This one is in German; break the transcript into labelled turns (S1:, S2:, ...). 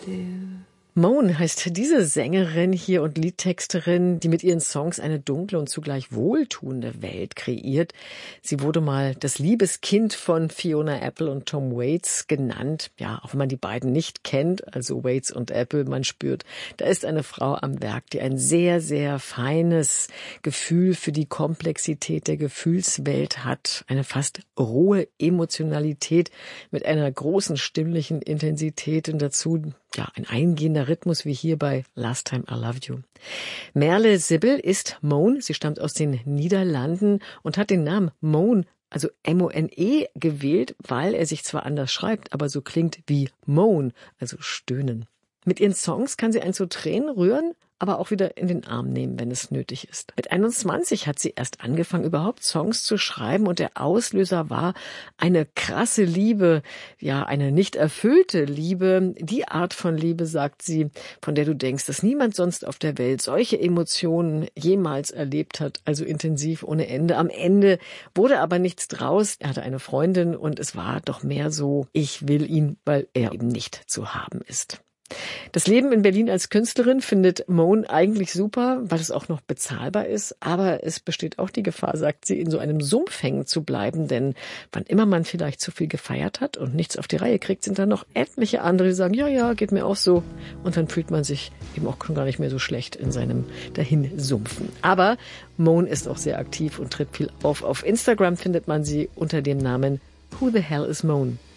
S1: Moan heißt diese Sängerin hier und Liedtexterin, die mit ihren Songs eine dunkle und zugleich wohltuende Welt kreiert. Sie wurde mal das Liebeskind von Fiona Apple und Tom Waits genannt. Ja, auch wenn man die beiden nicht kennt, also Waits und Apple, man spürt, da ist eine Frau am Werk, die ein sehr, sehr feines Gefühl für die Komplexität der Gefühlswelt hat. Eine fast rohe Emotionalität mit einer großen stimmlichen Intensität und dazu ein eingehender Rhythmus wie hier bei Last Time I Loved You. Merle Sibyl ist Moan. Sie stammt aus den Niederlanden und hat den Namen Moan, also M-O-N-E, gewählt, weil er sich zwar anders schreibt, aber so klingt wie Moan, also stöhnen. Mit ihren Songs kann sie einen zu Tränen rühren, aber auch wieder in den Arm nehmen, wenn es nötig ist. Mit 21 hat sie erst angefangen, überhaupt Songs zu schreiben und der Auslöser war eine krasse Liebe, ja, eine nicht erfüllte Liebe. Die Art von Liebe, sagt sie, von der du denkst, dass niemand sonst auf der Welt solche Emotionen jemals erlebt hat, also intensiv ohne Ende. Am Ende wurde aber nichts draus. Er hatte eine Freundin und es war doch mehr so, ich will ihn, weil er eben nicht zu haben ist. Das Leben in Berlin als Künstlerin findet Moan eigentlich super, weil es auch noch bezahlbar ist. Aber es besteht auch die Gefahr, sagt sie, in so einem Sumpf hängen zu bleiben. Denn wann immer man vielleicht zu viel gefeiert hat und nichts auf die Reihe kriegt, sind da noch etliche andere, die sagen, ja, geht mir auch so. Und dann fühlt man sich eben auch schon gar nicht mehr so schlecht in seinem Dahinsumpfen. Aber Moan ist auch sehr aktiv und tritt viel auf. Auf Instagram findet man sie unter dem Namen Who the Hell is Moan?